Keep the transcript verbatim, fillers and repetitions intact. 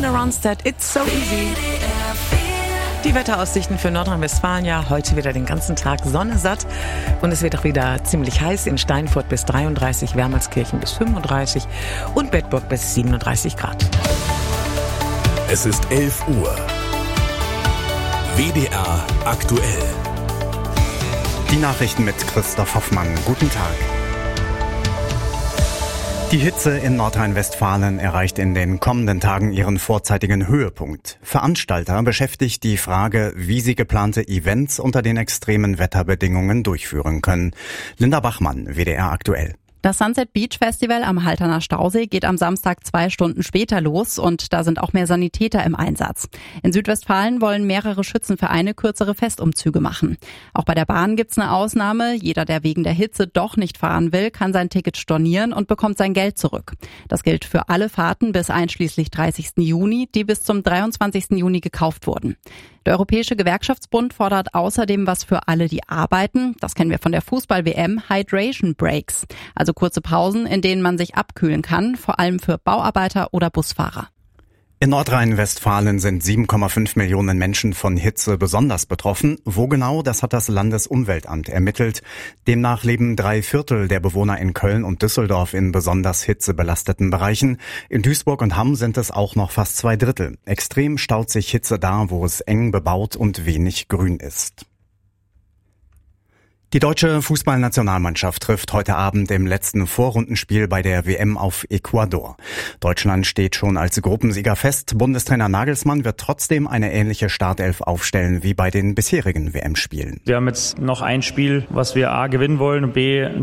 Linda Ronstadt, It's So Easy. Die Wetteraussichten für Nordrhein-Westfalen, ja, heute wieder den ganzen Tag Sonne satt und es wird auch wieder ziemlich heiß, in Steinfurt bis dreiunddreißig, Wermelskirchen bis fünfunddreißig und Bedburg bis siebenunddreißig Grad. Es ist elf Uhr. W D R aktuell. Die Nachrichten mit Christoph Hoffmann. Guten Tag. Die Hitze in Nordrhein-Westfalen erreicht in den kommenden Tagen ihren vorzeitigen Höhepunkt. Veranstalter beschäftigt die Frage, wie sie geplante Events unter den extremen Wetterbedingungen durchführen können. Linda Bachmann, W D R aktuell. Das Sunset Beach Festival am Halterner Stausee geht am Samstag zwei Stunden später los und da sind auch mehr Sanitäter im Einsatz. In Südwestfalen wollen mehrere Schützenvereine kürzere Festumzüge machen. Auch bei der Bahn gibt's eine Ausnahme. Jeder, der wegen der Hitze doch nicht fahren will, kann sein Ticket stornieren und bekommt sein Geld zurück. Das gilt für alle Fahrten bis einschließlich dreißigsten Juni, die bis zum dreiundzwanzigsten Juni gekauft wurden. Der Europäische Gewerkschaftsbund fordert außerdem was für alle, die arbeiten. Das kennen wir von der Fußball-W M, Hydration Breaks. Also kurze Pausen, in denen man sich abkühlen kann, vor allem für Bauarbeiter oder Busfahrer. In Nordrhein-Westfalen sind sieben Komma fünf Millionen Menschen von Hitze besonders betroffen. Wo genau, das hat das Landesumweltamt ermittelt. Demnach leben drei Viertel der Bewohner in Köln und Düsseldorf in besonders hitzebelasteten Bereichen. In Duisburg und Hamm sind es auch noch fast zwei Drittel. Extrem staut sich Hitze da, wo es eng bebaut und wenig grün ist. Die deutsche Fußballnationalmannschaft trifft heute Abend im letzten Vorrundenspiel bei der W M auf Ecuador. Deutschland steht schon als Gruppensieger fest. Bundestrainer Nagelsmann wird trotzdem eine ähnliche Startelf aufstellen wie bei den bisherigen W M-Spielen. Wir haben jetzt noch ein Spiel, was wir A gewinnen wollen und B